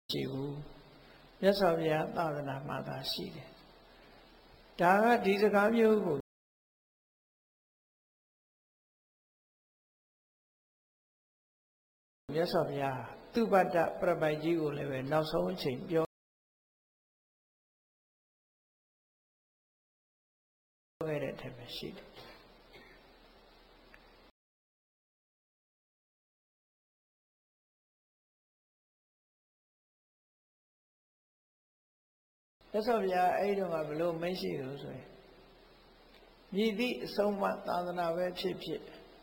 ရှိဘူးမြတ်စွာဘုရားသာသနာမှာသာရှိတယ်ဒါကဒီစကားမျိုးကိုမြတ်စွာဘုရားသူပတ္တပြပိုက်ကြီးကိုလည်းပဲနောက်ဆုံးအချိန်ပြောခဲ့တဲ့အထက်ပဲရှိတယ်မြတ်စွာဘုရားအဲ့ဒီတော့ဘလို့မရှိလို့ဆိုရင်မြည်သည့်အဆုံးအမသာသနာပဲဖြစ်ဖြစ်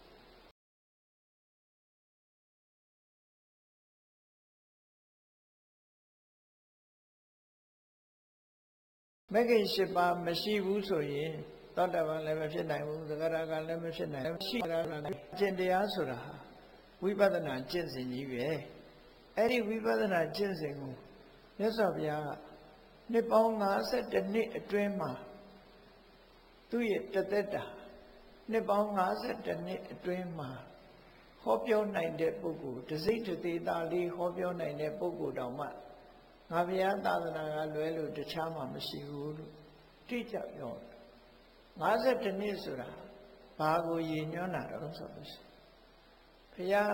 မဂ္ဂင်၈ပါးမရှိဘူးဆိုရင်သောတာပန်လည်းမဖြစ်နိုင်ဘူးသဂရကလည်းမဖြစ်နိုင်ဘူးရှိတာကျင့်တရားဆိုတာဝိပဿနာကျင့်စဉ်ကြီးပဲအဲ့ဒီဝိပဿနာကျင့်စဉ်ကိုမြတ်စွာဘုရားကနှစ်ပေါင်း52နှစ်အတွင်းမှာသူ့ရဲ့တသက်တာနှစ်ပေါင်း52နှစ်အတွင်းမှာဟောပြောနိုင်တဲ့ပုဂ္ဂိုလ်တစိမ့်တသေးသားလေးဟောပြောနိုင်တဲ့ပုဂ္ဂိုလ်တောင်မှငါဘုရားသာသနာကလွဲလို့တခြားမှမရှိဘူးလို့တိကျပြော52နှစ်ဆိုတာဘာကိုရည်ညွှန်းတာတော့ဆိုလို့ရှိဘုရား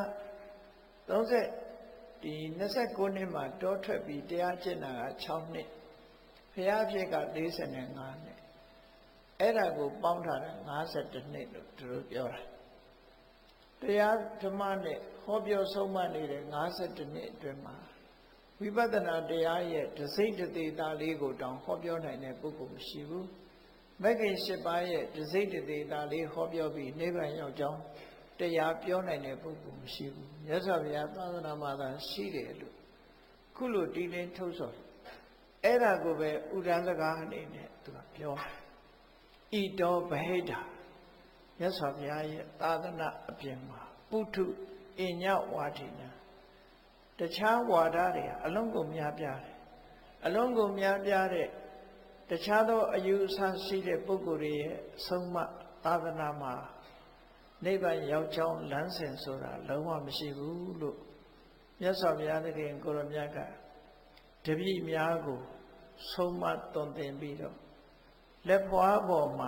29နှစ်မှာတောထွက်ပြီးတရားကျင့်တာက6နှစ်ဘုရားဖြစ်က45နှစ်အဲ့ဒါကိုပေါင်းထားတာ52နှစ်လို့သူတို့ပြောတာတရားဓမ္မနဲ့ဟောပြောဆုံးမနေတဲ့52နှစ်အတွင်းမှာဝိပဿနာတရားရဲ့တစိမ့်တသေးသားလေးကိုတောင်ဟောပြောနိုင်တဲ့ပုဂ္ဂိုလ်မရှိဘူးမဂ္ဂင်၈ပါးရဲ့တစိမ့်တသေးသားလေးဟောပြောပြီးနိဗ္ဗာန်ရောက်ကြောင်းတရားပြောနိုင်တဲ့ပုဂ္ဂိုလ်မရှိဘူးမြတ်စွာဘုရားသာသနာမှာသာရှိတယ်လို့ခုလိုတီးလင်းထုတ်ဆော်အဲ့ဒါကိုပဲဥဒန်းစကားအနေနဲ့သူကပြောဣတောဗဟိတမြတ်စွာဘုရားရဲ့သာသနာအပြင်မှာပုထုအညဝါဒိနာတခြားဝါဒတွေအလုံးကုန်များပြားတယ်အလုံးကုန်များပြားတဲ့တခြားသောအယူအဆရှိတဲ့ပုဂ္ဂိုလ်တွေရဲ့ဆုံးမသာသနာမှာနိဗ္ဗာန်ရောက်ကြောင်းလမ်းစဉ်ဆိုတာလုံးဝမရှိဘူးလို့မြတ်စွာဘုရားသခင်ကိုရောမြတ်ကတပည့်များကိုဆုံးမသွန်သင်ပြီးတော့လက်ဖွားပေါ်မှာ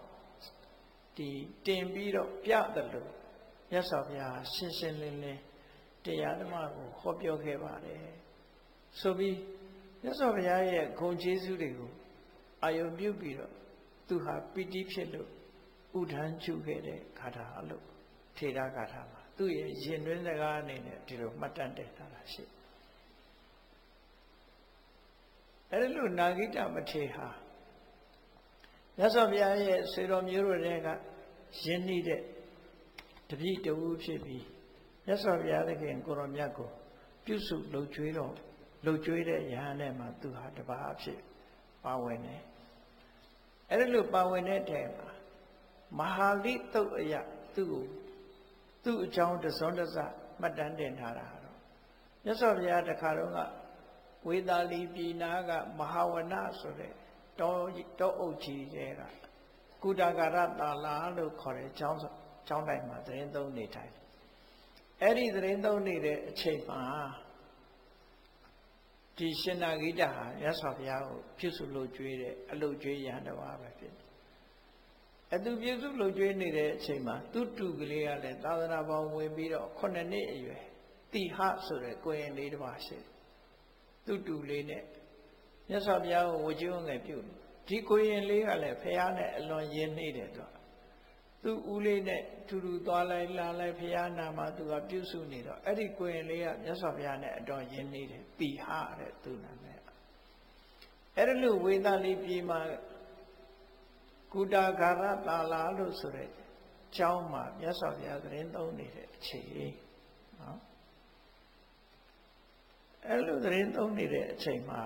တင်ပြီးတော့ပြတယ်လို့မြတ်စွာဘုရားရှင်းရှင်းလင်းလင်းတရားဓမ္မကိုဟောပြောခဲ့ပါတယ်ဆိုပြီးမြတ်စွာဘုရားရဲ့ဂုဏ်ကျေးဇူးတွေကိုအာယုံပြုပြီးတော့သူဟာပီတိဖြစ်လို့ဥဒန်းကျုခဲ့တဲ့ဂါထာလို့ထေရဂါထာမှာသူ့ရဲ့ရင်တွင်းစကားအနေနဲ့ဒီလိုမှတ်တမ်းတင်ထားတာရှိအဲ့လိုနာဂိတမထေဟာမြတ်စွာဘုရားရဲ့ဆွေတော်မျိုးတို့တွေကယဉ်နေတဲ့တပည့်တဝူဖြစ်ပြီးမြတ်စွာဘုရားသခင်ကိုရောမြတ်ကိုပြုစုလှုပ်ကြွေးတဲ့ယဟန်နဲ့မှာသူဟာတပါးအဖြစ်ပါဝင်တယ်အဲ့ဒီလိုပါဝင်တဲ့တဲမှာမဟာလိတုတ်အယသူ့အကြောင်းတစွန်းတစမှတ်တမ်းတင်ထားတာတော့မြတ်စွာဘုရားတခါတော့ကဝေသာလီပြည်နာကမဟာဝနဆိုတဲ့တောအုပ်ကြီးတွေကကုတဂရတာလာလို့ခေါ်တဲ့ကျောင်းတိုင်းမှာသတင်းသုံးနေထိုင်အဲ့ဒီသတင်းသုံးနေတဲ့အချိန်မှာဒီရှင်နာဂိတဟာမြတ်စွာဘုရားကိုပြုစုလို့ကျွေးတဲ့အလုပ်ကျွေးရန်တော်ပဲဖြစ်တယ်အတူပြုစုလို့ကျွေးနေတဲ့အချိန်မှာသူ့တူကလေးကလည်းသာသနာပေါင်းဝင်ပြီးတော့9နှစ်အရွယ်တိဟဆိုတဲ့ကိုရင်လေးတစ်ပါးရှိတယ်သူ့တူလေးနဲ့မြတ်စွာဘုရားကိုဝကြုံငယ်ပြုဒီကိုရင်လေးကလည်းဖះနဲ့အလွန်ရင်းနှီးတယ်သူဦးလေးနဲ့တူတူသွားလိုက်လာလိုက်ဖះနာမှာသူကပြုစုနေတော့အဲ့ဒီကိုရင်လေးကမြတ်စွာဘုရားနဲ့အတော်ရင်းနှီးတယ်တိဟတဲ့သူနာမည်အဲ့ဒီလိုဝေသာလီပြည်မှာကုတဂရတာလာလို့ဆိုတဲ့ကျောင်းမှာမြတ်စွာဘုရားသတင်းသုံးနေတဲ့အချိန်နော်အဲ့လိုသတင်းသုံးနေတဲ့အချိန်မှာ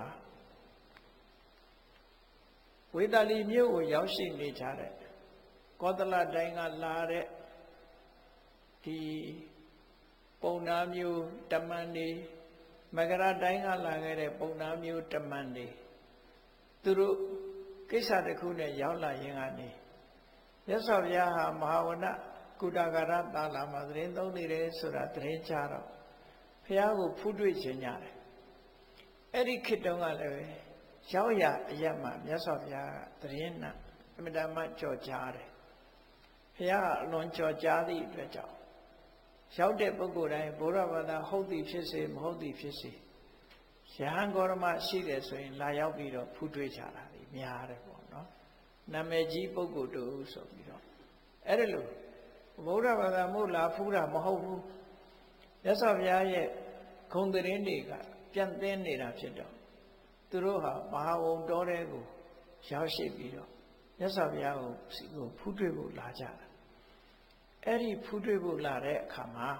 ဝေသာလီမြို့ကိုရောက်ရှိနေကြတဲ့ကောသလတိုင်းကလာတဲ့ဒီပုံနာမျိုးတမန်တွေမကရတိုင်းကလာခဲ့တဲ့ပုံနာမျိုးတမန်တွေသူတို့ကိစ္စတစ်ခုနဲ့ရောက်လာရင်ကနေမြတ်စွာဘုရားဟာမဟာဝနကုတဂရတာလာမှာသတင်းသုံးနေတယ်ဆိုတာသတင်းကြားတော့ဘုရားကိုဖူးတွေ့ခြင်းကြတယ်အဲ့ဒီခေတ်တုန်းကလည်းရောက်ရအရက်မှာမြတ်စွာဘုရားကတရင်နဲ့အမြဲတမ်းကြော်ကြားတယ်ဘုရားအလွန်ကြော်ကြားသည့်အတွက်ကြောင့်ရောက်တဲ့ပုဂ္ဂိုလ်တိုင်းဘုရားဘာသာဟုတ်သည်ဖြစ်စေမဟုတ်သည်ဖြစ်စေယဟန်ဂေါရမရှိတယ်ဆိုရင်လာရောက်ပြီးတော့ဖူးထွေးကြတာလေများတယ်ပေါ့နော်နာမည်ကြီးပုဂ္ဂိုလ်တို့ဆိုပြီးတော့အဲ့ဒါလို့ဘုရားဘာသာမို့လာဖူးတာမဟုတ်ဘူးမြတ်စွာဘုရားရဲ့ဂုဏ်သတင်းတွေကပြန့်သင်းနေတာဖြစ်တော့သူတို့ဟာမဟာဝုံတော်တဲ့ကိုရောက်ရှိပြီးတော့မြတ်စွာဘုရားကိုဖူးထွေးဖို့လာကြတာအဲ့ဒီဖူးထွေးဖို့လာတဲ့အခါမှာ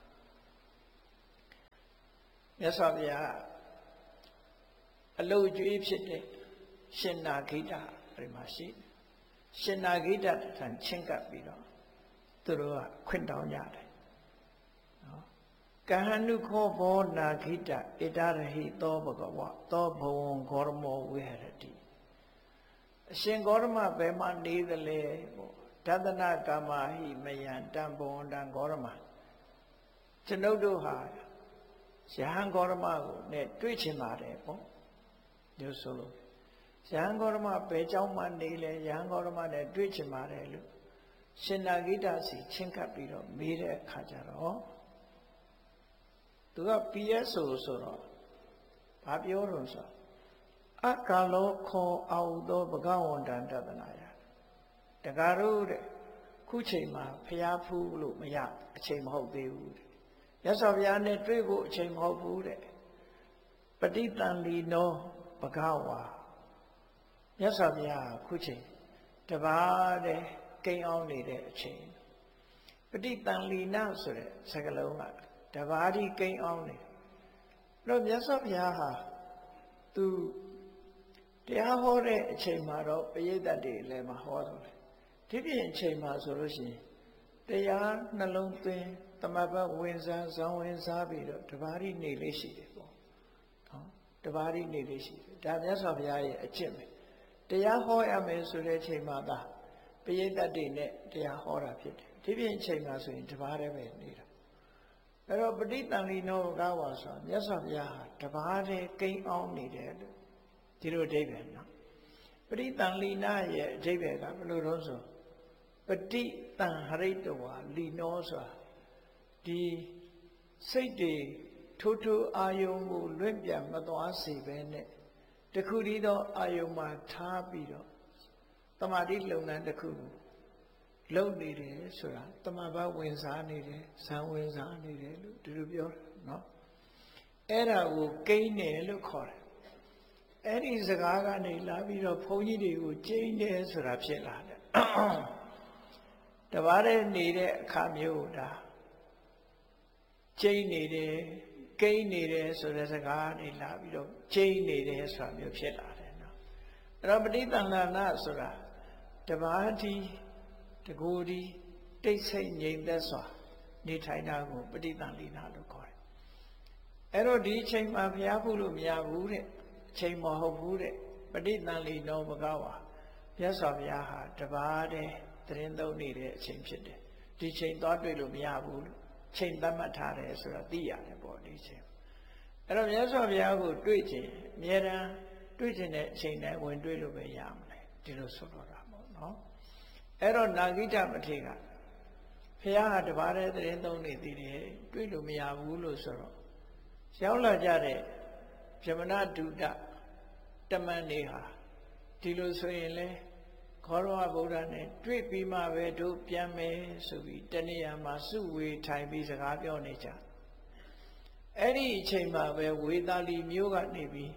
မြတ်စွာဘုရားအလုတ်ကျွေးဖြစ်တဲ့ရှင်နာဂိတဒီမှာရှိရှင်နာဂိတထံချင်းကပ်ပြီးတော့သူတို့ကခွင့်တောင်းကြတယ်နော်ကဟဏုခောဘောနာဂိတဣတရဟိသောဘဂဝသောဘဝံဂေါရမောဝိဟရတိအရှင်ဂေါရမဘယ်မှာနေသလဲပေါ့ဒသနာကာမဟိမယံတံဘဝန္တံဂေါရမကျွန်ုပ်တို့ဟာယဟန်ဂေါရမကိုနဲ့တွေ့ချင်ပါတယ်ပေါ့ပြောဆိုလို့ယဟန်ဂေါရမဘယ်ကြောင့်မှနေလဲယဟန်ဂေါရမနဲ့တွေ့ချင်ပါတယ်လို့ရှင်နာဂိတစီချင်းကပ်ပြီးတော့မေးတဲ့အခါကျတော့သူက PSO ဆိုတော့ဘာပြောလို့ဆိုအကာလောခောအာဟုသောဘဂဝန္တံတသနာယတကားတို့တဲ့ခုချိန်မှာဖျားဖူးလို့မရအချိန်မဟုတ်သေးဘူးတဲ့မြတ်စွာဘုရားနဲ့တွေ့ဖို့အချိန်မဟုတ်ဘူးတဲ့ပဋိသန္လီနောဘဂဝါမြတ်စွာဘုရားခုချိန်တပါးတဲ့ကိန်းအောင်နေတဲ့အချိန်ပဋိသန္လီနာဆိုတဲ့စကားလုံးကတပါးဒီကိန်းအောင်နေတော့မြတ်စွာဘုရားဟာသူတရားဟောတဲ့အချိန်မှာတော့ပရိသတ်တွေလည်းမဟောတော့လေဒီပြင်အချိန်မှာဆိုလို့ရှိရင်တရားနှလုံးသွင်းသမဘဝင်စားဇောင်းဝင်စားပြီးတော့တပါးဒီနေလေးရှိတယ်ပေါ့နော်တပါးဒီနေလေးရှိတယ်ဒါမြတ်စွာဘုရားရဲ့အကျင့်ပဲတရားဟောရမယ်ဆိုတဲ့အချိန်မှာသာပရိသတ်တွေနဲ့တရားဟောတာဖြစ်တယ်ဒီပြင်အချိန်မှာဆိုရင်တပါးတည်းပဲနေတာအဲ့တော့ပဋိသန္လီနောဘဂဝါဆိုမြတ်စွာဘုရားဟာတပါးတည်းကိန်းအောင်နေတယ်လို့ဒီလိုအဓိပ္ပာယ်နော်ပဋိသန္လီနာရဲ့အဓိပ္ပာယ်ကဘယ်လိုတော့ဆိုပဋိသံဟရိတဝါလီနောဆိုတာဒီစိတ်တွေထိုးထိုးအာယုံကိုလွင့်ပြန်မသွားစေပဲနဲ့တခုတည်းသောအာယုံမှာထားပြီးတော့တမာတိလုံငန်းတစ်ခုလုံနေတယ်ဆိုတာတမဘဝင်စားနေတယ်ဇံဝင်စားနေတယ်လို့ဒီလိုပြောတယ်နော်အဲ့ဒါကိုကိန်းတယ်လို့ခေါ်တယ်အဲ့ဒီစကားကနေလာပြီးတော့ဘုန်းကြီးတွေကိုကျိန်းတယ်ဆိုတာဖြစ်လာတယ်တပါးတည်းနေတဲ့အခါမျိုးဒါကျိန်းနေတယ်ကိန်းနေတယ်ဆိုတဲ့စကားနေလာပြီးတော့ကျိန်းနေတယ်ဆိုတာမျိုးဖြစ်လာတယ်နော်အဲ့တော့ပဋိသန္လနာဆိုတာတပါးတီတကူဒီတိတ်ဆိတ်ငြိမ်သက်စွာနေထိုင်တာကိုပဋိသန္လီနာလို့ခေါ်တယ်အဲ့တော့ဒီအချိန်မှာဘုရားဖူးလို့မရဘူးတဲ့အချိန်မဟုတ်ဘူးတဲ့ပဋိသန္လီနောဘဂဝါမြတ်စွာဘုရားဟာတပါးတည်းသတင်းသုံးနေတဲ့အချိန်ဖြစ်တယ်ဒီချိန်သွားတွေ့လို့မရဘူးလို့ချိန်သတ်မှတ်ထားတယ်ဆိုတာသိရတယ်ပေါ့ဒီချိန်အဲ့တော့မြတ်စွာဘုရားကိုတွေ့ခြင်းအမြဲတမ်းတွေ့ခြင်းတဲ့အချိန်တိုင်းဝင်တွေ့လို့ပဲရမလဲဒီလိုဆိုတော့တာပေါ့နော်အဲ့တော့နာဂိတမထေရကဘုရားဟာတပါးတည်းသတင်းသုံးနေသေးတယ်တွေ့လို့မရဘူးလို့ဆိုတော့ရောက်လာကြတဲ့ဗြဟ္မဏဒုဒတမန်တွေဟာဒီလိုဆိုရင်လေခောရဝဗုဒ္ဓနဲ့တွေ့ပြီးမှပဲတို့ပြန်မယ်ဆိုပြီးတနေရာမှာစုဝေထိုင်ပြီးစကားပြောနေကြအဲ့ဒီအချိန်မှာပဲဝေသာလီမျိုးကနေပြီး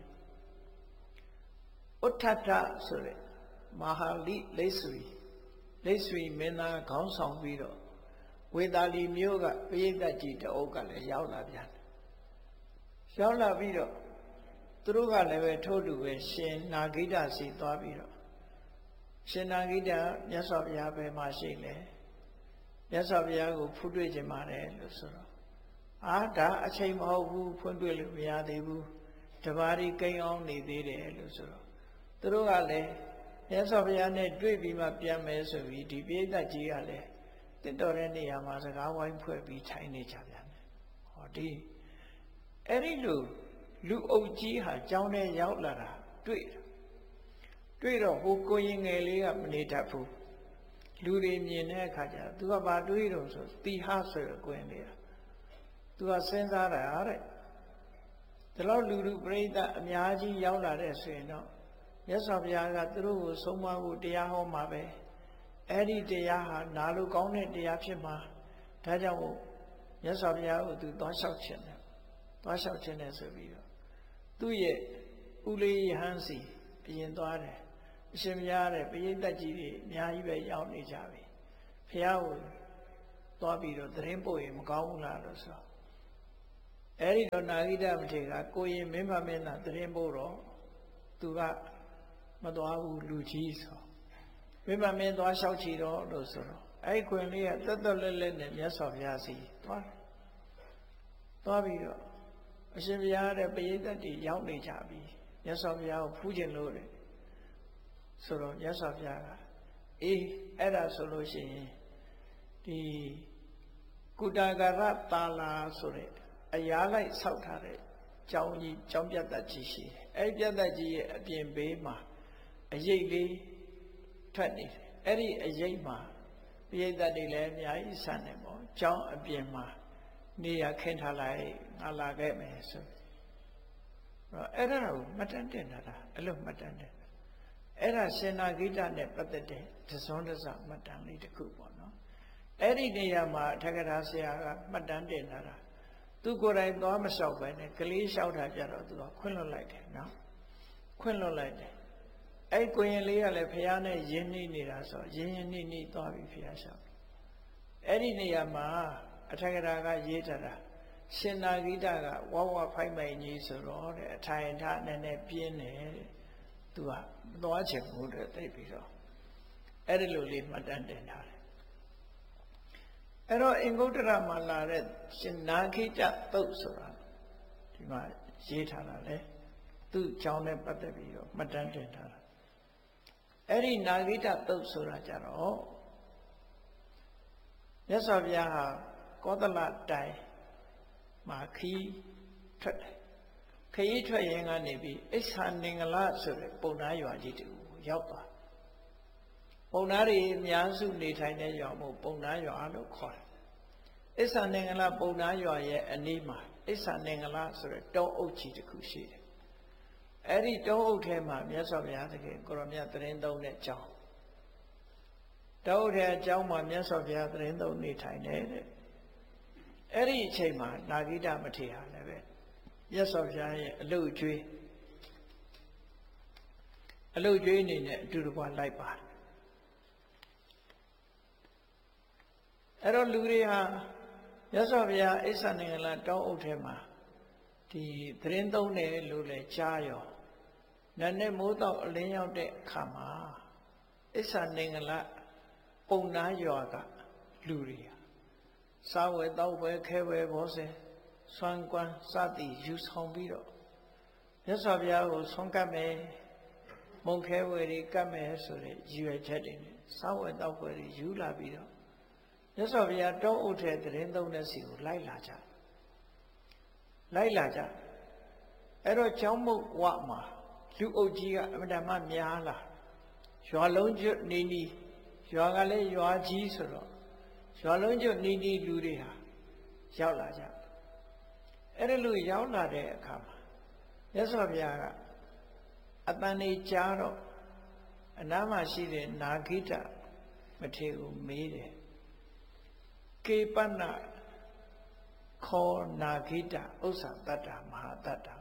ဥဋ္ဌထဆိုတဲ့မဟာလိလိတ်ဆွေမင်းသားခေါင်းဆောင်ပြီးတော့ဝေသာလီမျိုးကပရိသတ်ကြီးတအုပ်ကလည်းရောက်လာပြန်တယ်ရောက်လာပြီးတော့သူတို့ကလည်းပဲထို့တူပဲရှင်နာဂိတစီသွားပြီးတော့ရှင်နာဂိတမြတ်စွာဘုရားပဲမှာရှိလေမြတ်စွာဘုရားကိုဖူးတွေ့ခြင်းပါတယ်လို့ဆိုတော့ဒါအချိန်မဟုတ်ဘူးဖွင့်တွေ့လို့မရသေးဘူးတပါးဒီကိန်းအောင်နေသေးတယ်လို့ဆိုတော့သူတို့ကလည်းမြတ်စွာဘုရားနဲ့တွေ့ပြီးမှပြန်မယ်ဆိုပြီးဒီပိဋကကြီးကလည်းတင့်တော်တဲ့နေရာမှာစကားဝိုင်းဖွဲ့ပြီးထိုင်နေကြပြန်တယ်ဟောဒီအဲ့ဒီလိုလူအုပ်ကြီးဟာကျောင်းထဲရောက်လာတာတွေ့တော့ဟိုကိုရင်ငယ်လေးကမနေတတ်ဘူးလူတွေမြင်တဲ့အခါကျသူကဘာတွေးတော့ဆိုတီဟဆိုရကွင်းလေးသူကစဉ်းစားတာတဲ့ဒီလောက်လူပရိသတ်အများကြီးရောက်လာတဲ့ဆိုရင်တော့မြတ်စွာဘုရားကသူတို့ကိုဆုံးမဖို့တရားဟောမှာပဲအဲ့ဒီတရားဟာနာလို့ကောင်းတဲ့တရားဖြစ်မှာဒါကြောင့်မို့မြတ်စွာဘုရားကိုသူသွားလျှောက်ခြင်းတယ်ဆိုပြီးတော့သူ့ရဲ့ဦးလေးယဟန်စီအရင်သွားတယ်အရှင်ဘုရားတဲ့ပရိသတ်ကြီးတွေအများကြီးပဲရောက်နေကြပြီဘုရားကိုသွားပြီးတော့သတင်းပို့ရင်မကောင်းဘူးလားလို့ဆိုအဲ့ဒီတော့နာဂိတမထေရကကိုရင်မင်းမင်းသားသတင်းပို့တော့သူကမသွားဘူးလူကြီးဆိုမင်းမင်းသွားလျှောက်ချီတော့လို့ဆိုတော့အဲ့ခွင်လေးကတက်တက်လက်လက်နဲ့မြတ်စွာဘုရားစီသွားပြီးတော့အရှင်ဘုရားတဲ့ပရိသတ်တွေရောက်နေကြပြီမြတ်စွာဘုရားကိုဖူးခြင်းလို့တယ်ဆိုတော့မြတ်စွာဘုရားကအေးအဲ့ဒါဆိုလို့ရှိရင်ဒီကုတဂရတာလာဆိုတဲ့အရာလိုက်ဆောက်ထားတဲ့ကျောင်းပြတ်သက်ကြီးရှိတယ်အဲ့ဒီပြတ်သက်ကြီးရဲ့အပြင်ဘေးမှာအရိပ်လေးထွက်နေတယ်အဲ့ဒီအရိပ်မှာပရိသတ်တွေလည်းအများကြီးဆန်နေပေါ့ကျောင်းအပြင်မှာနေရခင်းထားလိုက်ငါလာခဲ့မယ်ဆိုတော့အဲ့ဒါကိုမှတ်တမ်းတင်တာအဲ့လိုမှတ်တမ်းတင်အဲ့ဒါရှင်နာဂိတနဲ့ပတ်သက်တဲ့တစွန်းတစမှတ်တမ်းလေးတစ်ခုပေါ့နော်အဲ့ဒီနေရာမှာထက္ကရာဆရာကမှတ်တမ်းတင်တာသူကိုယ်တိုင်သွားမလျှောက်ပဲနဲ့ကလေးလျှောက်တာကြတော့သူကခွင့်လွှတ်လိုက်တယ်နော်ခွင့်လွှတ်လိုက်တယ်အဲ့ကိုရင်လေးကလည်းဖះနဲ့ရင်းနှီးနေတာဆိုရင်းနှီးသွားပြီးဖះလျှောက်အဲ့ဒီနေရာမှာအထက္ကရာကရေးထားတာရှင်နာဂိတကဝဝဖိုက်မိုင်ကြီးဆိုတော့တဲ့အထိုင်ထနည်းနည်းပြင်းတယ်တဲ့သူကမသွားချင်ဘူးတဲ့သိပြီးတော့အဲ့ဒီလိုလေးမှတ်တမ်းတင်ထားတယ်အဲ့တော့အင်္ဂုတ္တရမှာလာတဲ့ရှင်နာဂိတသုတ်ဆိုတာဒီမှာရေးထားတာလေသူ့ကြောင်းနဲ့ပတ်သက်ပြီးတော့မှတ်တမ်းတင်ထားတာအဲ့ဒီနာဂိတသုတ်ဆိုတာကြတော့မြတ်စွာဘုရားဟာကောသလတိုင်မှာခီးထွက်တယ်ခရီးထွက်ရင်ကနေပြီးအိဋ္ဌာနင်္ဂလဆိုတဲ့ပုံနာရွာကြီးတူရောက်သွားပုံနာတွေအများစုနေထိုင်တဲ့ရွာမို့ပုံနာရွာလို့ခေါ်တယ်အိဋ္ဌာနင်္ဂလပုံနာရွာရဲ့အနီးမှာအိဋ္ဌာနင်္ဂလဆိုတဲ့တောအုပ်ကြီးတစ်ခုရှိတယ်အဲ့ဒီတောအုပ်ထဲမှာမြတ်စွာဘုရားသခင်ကိုရောမြတ်သတင်းသုံးတဲ့ကျောင်းတောအုပ်ထဲအကျောင်းမှာမြတ်စွာဘုရားသတင်းသုံးနေထိုင်တယ်တဲ့အဲ့ဒီအချိန်မှာနာဂိတမထေရလည်းပဲမြတ်စွာဘုရားရဲ့အလုတ်ကျွေးအနေနဲ့အတူတကွလိုက်ပါတယ်အဲ့တော့လူတွေဟာမြတ်စွာဘုရားအိဋ္ဌာနင်္ဂလတောင်းအုပ်ထဲမှာဒီသတင်းသုံးတယ်လို့လည်းကြားရောနတ်နဲ့မိုးတော့အလင်းရောက်တဲ့အခါမှာအိဋ္ဌာနင်္ဂလပုံနာရွာကလူတွေစားဝယ်တောက်ဝယ်ခဲဝယ်ဘောဆယ်ဆွမ်းကွမ်းစသည်ယူဆောင်ပြီးတော့မြတ်စွာဘုရားကိုဆွမ်းကပ်မယ်မုံခဲဝယ်တွေကပ်မယ်ဆိုတဲ့ရည်ရွယ်ချက်တွေနဲ့စားဝယ်တောက်ဝယ်တွေယူလာပြီးတော့မြတ်စွာဘုရားတောင်းအုပ်တဲ့သတင်းသုံးတဲ့စီကိုလိုက်လာကြအဲ့တော့ကျောင်းမုတ်ဝမှာလူအုပ်ကြီးကအမတမများလာရွာလုံးကျွတ်နေရွာကလည်းရွာကြီးဆိုတော့ရွာလုံးကျွတ်နေလူတွေဟာရောက်လာကြအဲ့ဒါလို့ရောက်လာတဲ့အခါမှာမြတ်စွာဘုရားကအတန်နေကြားတော့အနားမှာရှိတဲ့နာဂိတမထေရကိုမေးတယ်ကေပနခောနာဂိတဥစ္စာတတ္တမဟာတတ္တ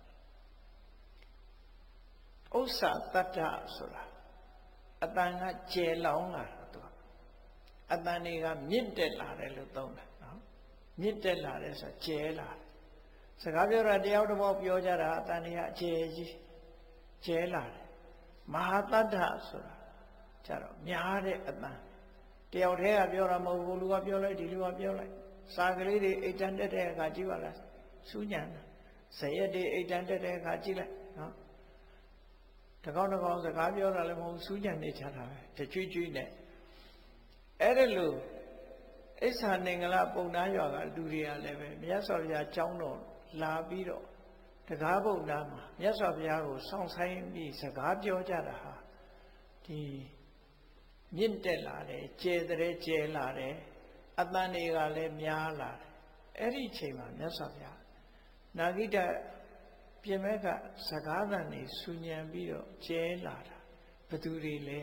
ဥစ္စာတတ္တဆိုတာအတန်ကကျယ်လောင်လာတာသူအတန်တွေကမြင့်တက်လာတယ်လို့သုံးတယ်နော်မြင့်တက်လာတယ်ဆိုတာကျယ်လာတယ်စကားပြောတာတယောက်တစ်ပေါက်ပြောကြတာအတန်တွေကအကျယ်ကြီးကျယ်လာတယ်မဟာတတ္တဆိုတာကြတော့များတဲ့အတန်တယောက်တည်းကပြောတာမဟုတ်ဘူးလူကပြောလိုက်ဒီလူကပြောလိုက်စာကလေးတွေအိတ်တန်တက်တဲ့အခါကြည့်ပါလားစူးညံတာဇရက်တွေအိတ်တန်တက်တဲ့အခါကြည့်လိုက်နော်တကောင်းတကောင်းစကားပြောတာလည်းမဟုတ်စူးညံနေချတာပဲတချွီချွီနဲ့အဲ့ဒါလို့အိဋ္ဌာနင်္ဂလပုံနာရွာကလူတွေကလည်းပဲမြတ်စွာဘုရားကျောင်းတော်လာပြီးတော့တကားဘုံနာမှာမြတ်စွာဘုရားကိုစောင့်ဆိုင်ပြီးစကားပြောကြတာဟာဒီမြင့်တက်လာတယ်ကျဲတဲ့ကျဲလာတယ်အတန်တွေကလည်းများလာတယ်အဲ့ဒီအချိန်မှာမြတ်စွာဘုရားနာဂိတပြင်မဲ့ကစကားသံတွေဆူညံပြီးတော့ကျဲလာတာဘသူတွေလဲ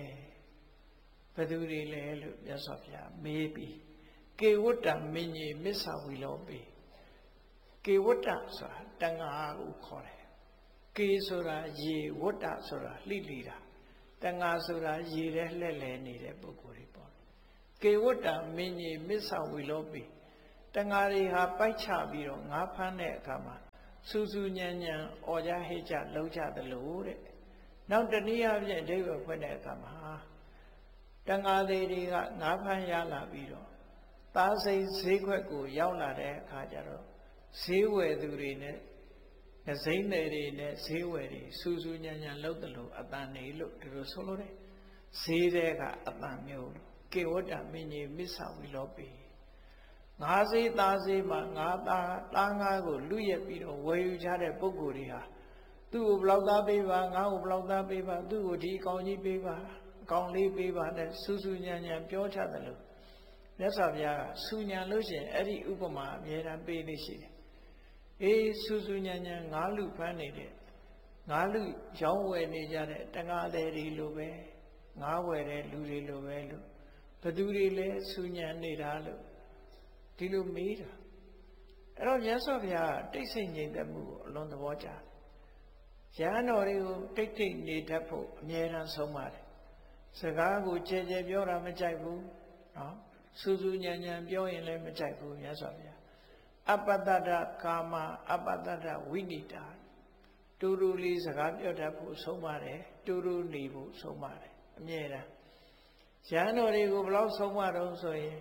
လို့မြတ်စွာဘုရားမေးပြီးကေဝတ္တမင်းကြီးမစ္ဆဝီလောပေကေဝတ္တဆိုတာတန်ဃာကိုခေါ်တယ်ကေဆိုတာရေဝတ္တဆိုတာလှိလိတာတန်ဃာဆိုတာရေထဲလှဲ့လဲနေတဲ့ပုဂ္ဂိုလ်တွေပေါ့ကေဝတ္တမင်းကြီးမစ္ဆဝီလောပေတန်ဃာတွေဟာပိုက်ချပြီးတော့ငါးဖမ်းတဲ့အခါမှာစူးစူးညံ့ညံ့အော်ကြဟစ်ကြလှုပ်ကြသလိုတဲ့နောက်တနည်းအားဖြင့်အဓိပ္ပာယ်ဖွင့်တဲ့အခါမှာတန်ဃာတွေကငါးဖမ်းရလာပြီးတော့သားစိတ်ဈေးခွက်ကိုရောက်လာတဲ့အခါကျတော့ဈေးဝယ်သူတွေနဲ့နှစိမ့်တွေနဲ့ဈေးဝယ်တွေစူးစူးညံ့ညံ့လှုပ်သလိုအတန်နေလို့ဒီလိုဆိုလို့တဲ့ဈေးတဲ့ကအတန်မျိုးကေဝတ္တမင်းကြီးမစ္ဆဝီလောပေငါးဈေးသားဈေးမှာငါးသားငါးကိုလူရက်ပြီးတော့ဝယ်ယူကြတဲ့ပုဂ္ဂိုလ်တွေဟာသူ့ကိုဘလောက်သားပေးပါငါ့ကိုဘလောက်သားပေးပါသူ့ကိုဒီအကောင်ကြီးပေးပါအကောင်လေးပေးပါနဲ့စူးစူးညံ့ညံ့ပြောချတယ်လို့မြတ်စွာဘုရားကစူညံလို့ရှိရင်အဲ့ဒီဥပမာအမြဲတမ်းပေးနေရှိတယ်အေးစူးစူးညံ့ညံ့ငါးလူဖမ်းနေတဲ့ငါးလူရောင်းဝယ်နေကြတဲ့တန်ဃာတွေလိုပဲငါးဝယ်တဲ့လူတွေလိုပဲလို့ဘသူတွေလဲစူညံ့နေတာလို့ဒီလိုမေးတာအဲ့တော့မြတ်စွာဘုရားတိတ်ဆိတ်ငြိမ်သက်မှုကိုအလွန်သဘောကျတယ်ရဟန်းတော်တွေကိုတိတ်တိတ်နေတတ်ဖို့အမြဲတမ်းဆုံးပါတယ်စကားကိုကြဲကြဲပြောတာမကြိုက်ဘူးနော်စူးစူးညံ့ညံ့ပြောရင်လည်းမကြိုက်ဘူးမြတ်စွာဘုရားအပတ္တဒကာမအပတ္တဒဝိနိတာတူတူလေးစကားပြောတတ်ဖို့ဆုံးပါတယ်တူတူနေဖို့ဆုံးပါတယ်အမြဲတမ်းရဟန်းတော်တွေကိုဘယ်လောက်ဆုံးမတော့ဆိုရင်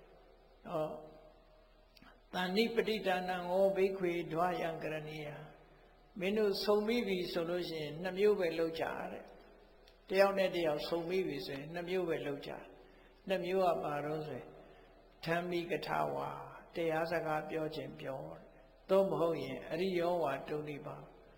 တဏိပဋိဒါနံဟောဘိက္ခွေဓဝယံကရဏီယမင်းတို့ဆုံမိပြီဆိုလို့ရှိရင်နှစ်မျိုးပဲလုပ်ကြတဲ့တယောက်နဲ့တယောက်ဆုံမိပြီဆိုရင်နှစ်မျိုးပဲလုပ်ကြနှစ်မျိုးကပါတော့ဆိုရင်ဓမ္မိကထာဝါတရားစကားပြောခြင်းပြောသို့မဟုတ်ရင်အရိယောဝါတုန်နိပါ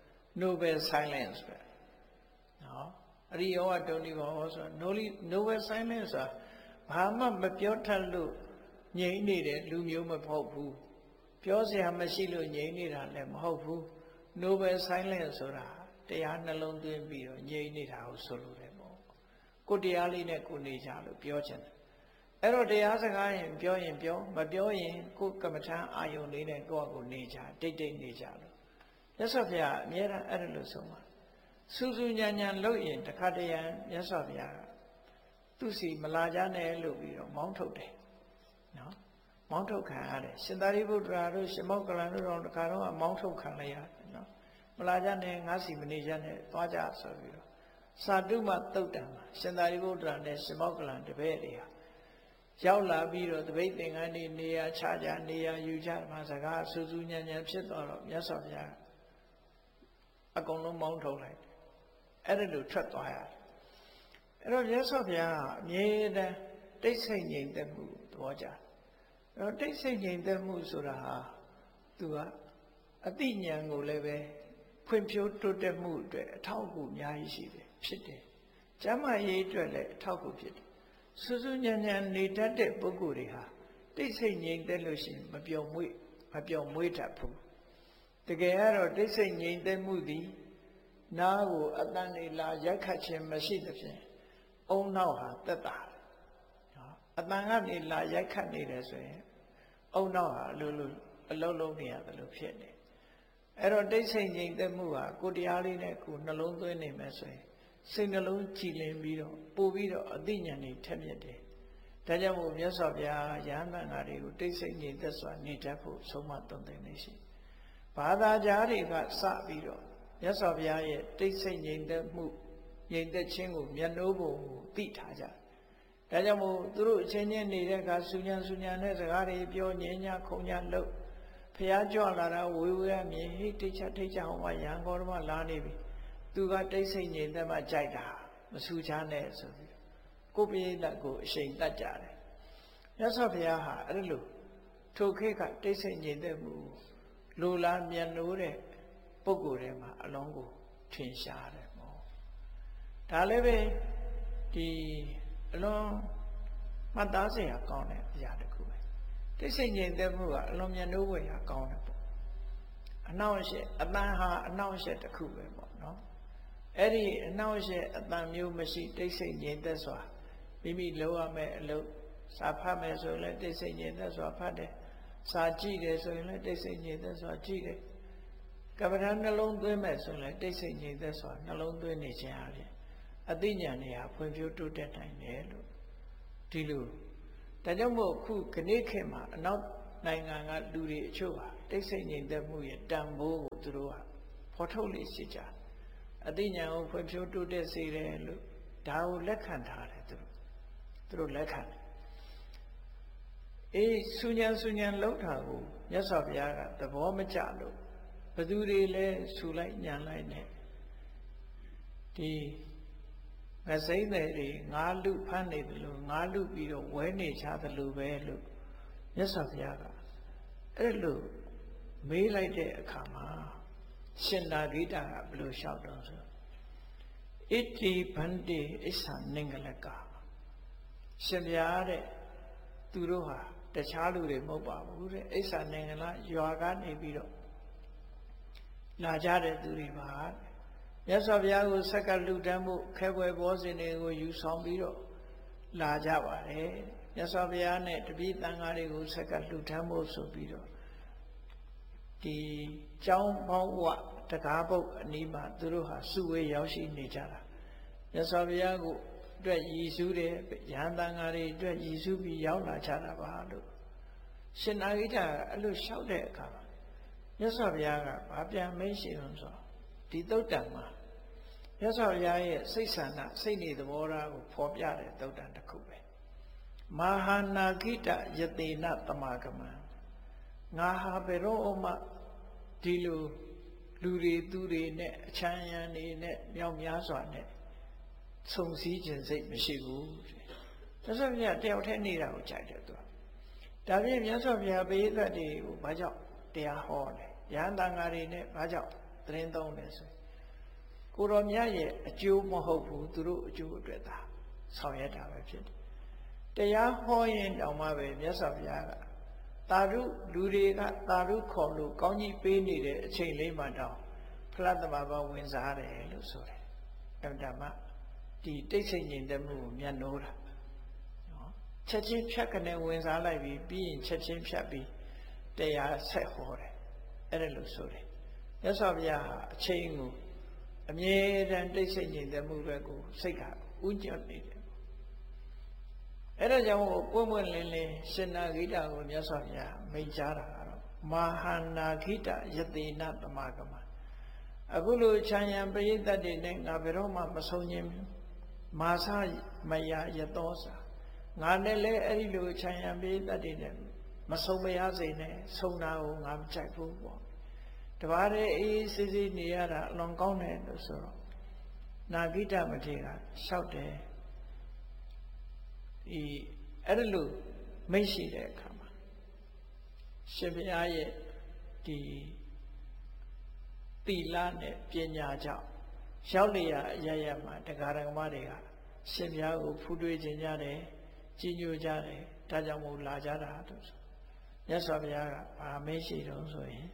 noble silence ပဲနော်အရိယောဝါတုန်နိပါဟောဆို noble silence ဆိုတာဘာမှမပြောထက်လို့ငြိမ့်နေတဲ့လူမျိုးမဟုတ်ဘူးပြောစရာမရှိလို့ငြိမ့်နေတာလည်းမဟုတ်ဘူး noble silence ဆိုတာတရားနှလုံးသွင်းပြီးတော့ငြိမ့်နေတာကိုဆိုလိုတယ်ပေါ့ကိုတရားလေးနဲ့ကိုနေကြလို့ပြောချင်တယ်အဲ့တော့တရားစကားရင်ပြောရင်ပြောမပြောရင်ကိုကမ္မထာအာယုန်လေးနဲ့ကိုယ့်အကိုနေကြတိတ်တိတ်နေကြလို့မြတ်စွာဘုရားအမြဲတမ်းအဲ့ဒါလို့ဆုံးပါစူးစူးညံ့ညံ့လုပ်ရင်တခါတရံမြတ်စွာဘုရားသူစီမလာကြနဲ့လို့ပြီးတော့မောင်းထုတ်တယ်နော်မောင်းထုတ်ခံရတယ်ရှင်သာရိပုတ္တရာတို့ရှင်မောက္ကလန်တို့တော့တခါတော့မောင်းထုတ်ခံလိုက်ရတယ်နော်မလာကြနဲ့ငါစီမနေကြနဲ့သွားကြဆိုပြီးတော့စာတုမသုတ်တံမှာရှင်သာရိပုတ္တရာနဲ့ရှင်မောက္ကလန်တပည့်တွေဟာရောက်လာပြီးတော့တပိတ်သင်္ကန်းနေရာချကြနေရာယူကြမှာစကားစူးစူးညံ့ညံ့ဖြစ်သွားတော့မြတ်စွာဘုရားအကုန်လုံးမောင်းထုတ်လိုက်တယ်အဲ့ဒါလိုထွက်သွားရတယ်အဲ့တော့မြတ်စွာဘုရားအမြဲတမ်းတိတ်ဆိတ်ငြိမ်သက်မှုသဘောကျအဲ့တော့တိတ်ဆိတ်ငြိမ်သက်မှုဆိုတာဟာသူကအတိညာဏ်ကိုလည်းပဲဖွံ့ဖြိုးတိုးတက်မှုအတွက်အထောက်အကူအများကြီးရှိတယ်ဖြစ်တယ်ကျမ်းမာရေးအတွက်လည်းအထောက်အကူဖြစ်တယ်စူးစူးညံ့ညံ့နေတတ်တဲ့ပုဂ္ဂိုလ်တွေဟာတိတ်ဆိတ်ငြိမ်သက်လို့ရှိရင်မပျော်မွေ့တတ်ဘူးတကယ်ကတော့တိတ်ဆိတ်ငြိမ်သက်မှုသည်နားကိုအတန်နေလာရိုက်ခတ်ခြင်းမရှိသဖြင့်အုံနောက်ဟာတက်တာအတန်ကနေလာရိုက်ခတ်နေတယ်ဆိုရင်အုံနောက်ဟာအလုံးလုံးနေရတယ်လို့ဖြစ်နေအဲ့တော့တိတ်ဆိတ်ငြိမ်သက်မှုဟာကိုတရားလေးနဲ့ကိုနှလုံးသွင်းနေမယ်ဆိုရင်စိတ်နှလုံးကြည်လင်ပြီးတော့ပို့ပြီးတော့အသိဉာဏ်တွေထက်မြက်တယ်ဒါကြောင့်မို့မြတ်စွာဘုရားရဟန်းသံဃာတွေကိုတိတ်ဆိတ်ငြိမ်သက်စွာနေတတ်ဖို့ဆုံးမသွန်သင်နေရှိဘာသာကြားတွေကစပြီးတော့မြတ်စွာဘုရားရဲ့တိတ်ဆိတ်ငြိမ်သက်မှုငြိမ်သက်ခြင်းကိုမျက်နှိုးပုံကိုသိထားကြဒါကြောင့်မို့သူတို့အချင်းချင်းနေတဲ့အခါဆူညံနဲ့စကားတွေပြောငြင်းညာခုံညာလို့ဘုရားကြွလာတာဝေဝေရမြင်ဟိတိတ်ချဟောမှာရဟန်းတော်ဓမ္မလာနေပြီသူကတိတ်ဆိတ်ငြိမ်သက်မှကြိုက်တာမဆူချနဲ့ဆိုပြီးကိုပိဋကကိုအရှိန်တတ်ကြတယ်မြတ်စွာဘုရားဟာအဲ့လိုထိုခေတ်ကတိတ်ဆိတ်ငြိမ်သက်မှုလိုလားမြတ်နိုးတဲ့ပုဂ္ဂိုလ်တွေမှာအလုံးကိုထင်ရှားတယ်ပေါ့ဒါလည်းပဲဒီအလုံးမှတ်သားစရာကောင်းတဲ့အရာတစ်ခုပဲတိတ်ဆိတ်ငြိမ်သက်မှုကအလုံးမြတ်နိုးဝယ်ရာကောင်းတယ်ပေါ့အနှောင့်အယှက်အတန်ဟာအနှောင့်အယှက်တစ်ခုပဲပေါ့နော်အဲ့ဒီအနှောင့်အယှက်အတန်မျိုးမရှိတိတ်ဆိတ်ငြိမ်သက်စွာမိမိလုပ်ရမယ့်အလုပ်စာဖတ်မယ်ဆိုရင်လည်းတိတ်ဆိတ်ငြိမ်သက်စွာဖတ်တယ်စာကြည့်တယ်ဆိုရင်လည်းတိတ်ဆိတ်ငြိမ်သက်စွာကြည့်တယ်ကမ္ဘာနှလုံးသွင်းမယ်ဆိုရင်လည်းတိတ်ဆိတ်ငြိမ်သက်စွာနှလုံးသွင်းနေခြင်းအပြင်အသိဉာဏ်တွေဟာဖွံ့ဖြိုးတိုးတက်နိုင်တယ်လို့ဒီလိုဒါကြောင့်မို့ခုခဏခေတ်မှာအနောက်နိုင်ငံကလူတွေအချို့ဟာတိတ်ဆိတ်ငြိမ်သက်မှုရဲ့တန်ဖိုးကိုသူတို့ကဖော်ထုတ်လေ့ရှိကြအသိဉာဏ်ကိုဖွံ့ဖြိုးတိုးတက်စေတယ်လို့ဒါကိုလက်ခံထားတယ်သူတို့လက်ခံတယ်အေးဆူညံလောက်တာကိုမြတ်စွာဘုရားကသဘောမကျလို့ဘသူတွေလဲဆူလိုက်ညံလိုက်နဲ့ဒီငစိမ့်တွေငါးလူဖမ်းနေတယ်လို့ငါးလူပြီးတော့ဝဲနေချတယ်လို့ပဲလို့မြတ်စွာဘုရားကအဲ့လိုမေးလိုက်တဲ့အခါမှာရှင်နာဂိတကဘယ်လိုလျှောက်တော့ဆိုဣတိဗန္တိဣစ္ဆာနင်္ဂလကရှင်ဘုရားတဲ့သူတို့ဟာတခြားလူတွေမဟုတ်ပါဘူးတဲ့ဣစ္ဆာနင်္ဂလရွာကနေပြီးတော့လာကြတဲ့သူတွေပါမြတ်စွာဘုရားကိုဆက်ကလူတန်းဖို့ခဲပွဲဘောဇင်တွေကိုယူဆောင်ပြီးတော့လာကြပါတယ်မြတ်စွာဘုရားနဲ့တပည့်တန်ဃာတွေကိုဆက်ကလူတန်းဖို့ဆိုပြီးတော့ဒီကျောင်းပေါင်းဝတကားပုတ်အနီးမှာသူတို့ဟာစုဝေးရောက်ရှိနေကြတာမြတ်စွာဘုရားကိုအတွက်ရည်စူးတယ်ရဟန်းတန်ဃာတွေအတွက်ရည်စူးပြီးရောက်လာကြတာပါလို့ရှင်နာဂိတကအဲ့လိုလျှောက်တဲ့အခါမှာမြတ်စွာဘုရားကဘာပြန်မေးရှိလို့ဆိုဒီသုတ်တံမှာမြတ်စွာဘုရားရဲ့စိတ်ဆန္ဒစိတ်နေသဘောထားကိုဖော်ပြတဲ့သုတ်တံတစ်ခုပဲမဟာနာဂိတယတေနတမဂမံငါဟာဘယ်တော့မှဒီလိုလူတွေသူတွေနဲ့အချမ်းရံနေနဲ့မြောက်များစွာနဲ့ဆုံစည်းခြင်းစိတ်မရှိဘူးမြတ်စွာဘုရားတယောက်တည်းနေတာကိုကြိုက်တယ်သူဒါဖြင့်မြတ်စွာဘုရားပရိသတ်တွေကိုဘာကြောင့်တရားဟောလဲရဟန်းတန်ဃာတွေနဲ့ဘာကြောင့်သတင်းသုံးလဲဆိုကိုတော်မြတ်ရဲ့အကျိုးမဟုတ်ဘူးသူတို့အကျိုးအတွက်သာဆောင်ရွက်တာပဲဖြစ်တယ်တရားဟောရင်တောင်မှပဲမြတ်စွာဘုရားကသာဓုလူတွေကသာဓုခေါ်လို့ကောင်းကြီးပေးနေတဲ့အချိန်လေးမှတော့ဖလားသမဘာဝင်စားတယ်လို့ဆိုတယ်အဲ့ဒါမှဒီတိတ်ဆိတ်ငြိမ်သက်မှုကိုမျက်နှိုးတာနော်ချက်ချင်းဖြတ်ကနေဝင်စားလိုက်ပြီးရင်ချက်ချင်းဖြတ်ပြီးတရားဆက်ဟောတယ်အဲ့ဒါလို့ဆိုတယ်မြတ်စွာဘုရားဟာအချိန်ကိုအမြဲတမ်းတိတ်ဆိတ်ငြိမ်သက်မှုပဲကိုစိတ်ကဥညွတ်နေတယ်အဲ့ဒါကြောင့်ပွင့်ပွင့်လင်းလင်းရှင်နာဂိတကိုမြတ်စွာဘုရားမိန့်ကြားတာကတော့မဟာနာဂိတယတေနတမဂမအခုလိုခြံရံပရိသတ်တွေနဲ့ငါဘယ်တော့မှမဆုံးခြင်းမာစမယယတောစာငါနဲ့လည်းအဲ့ဒီလိုခြံရံပရိသတ်တွေနဲ့မဆုံးမရစေနဲ့ဆုံးတာကိုငါမကြိုက်ဘူးပေါ့တပါးတည်းအေးစစ်စစ်နေရတာအလွန်ကောင်းတယ်လို့ဆိုတော့နာဂိတမထေရကလျှောက်တယ်ဒီအဲ့ဒါလို့မိတ်ရှိတဲ့အခါမှာရှင်ဘုရားရဲ့ဒီသီလနဲ့ပညာကြောင့်ရောက်လျာအရရမှာတရားဓမ္မတွေကရှင်ဘုရားကိုဖူးတွေးခြင်းကြတယ်ကြီးညိုကြတယ်ဒါကြောင့်မို့လာကြတာလို့ဆိုမြတ်စွာဘုရားကဘာမေးရှိတော့ဆိုရင်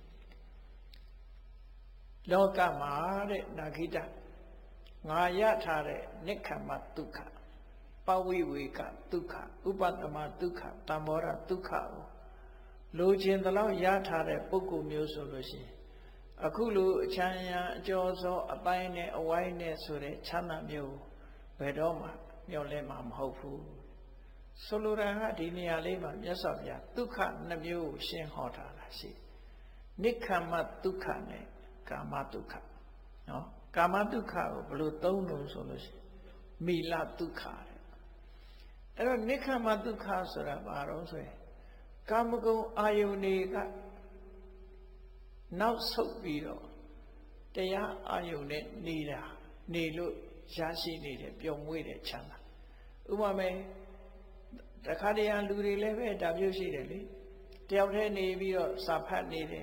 လောကမှာတဲ့နာဂိတငါရထားတဲ့နိက္ခမဒုက္ခပဝိဝေကဒုက္ခဥပတမဒုက္ခတမ္မောရဒုက္ခကိုလိုချင်သလောက်ရထားတဲ့ပုဂ္ဂိုလ်မျိုးဆိုလို့ရှိရင်အခုလိုအချမ်းရံအကျော်စောအပိုင်းနဲ့အဝိုင်းနဲ့ဆိုတဲ့ချမ်းသာမျိုးဘယ်တော့မှမျှော်လင့်မှာမဟုတ်ဘူးဆိုလိုတာကဒီနေရာလေးမှာမြတ်စွာဘုရားဒုက္ခနှစ်မျိုးကိုရှင်းဟောထားတာရှိနိက္ခမဒုက္ခနဲ့ကာမဒုက္ခနော်ကာမဒုက္ခကိုဘယ်လိုသုံးလို့ဆိုလို့ရှိရင်မိလဒုက္ခတဲ့အဲ့တော့နိက္ခမဒုက္ခဆိုတာဘာလို့ဆိုရင်ကာမဂုဏ်အာယုန်တွေကနောက်ဆုတ်ပြီးတော့တရားအာယုန်နဲ့နေတာနေလို့ရရှိနေတဲ့ပျော်မွေ့တဲ့ချမ်းသာဥပမာတခါတည်းလူတွေလည်းပဲဒါမျိုးရှိတယ်လေတယောက်တည်းနေပြီးတော့စာဖတ်နေတယ်တ